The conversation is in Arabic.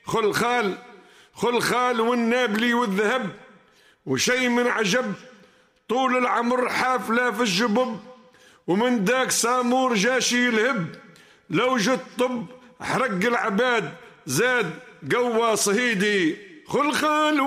خلخال خلخال والنابلي والذهب، وشي من عجب طول العمر حافلة في الجبب، ومن داك سامور جاشي الهب، لو جت طب حرق العباد زاد قوى صهيدي. خلخال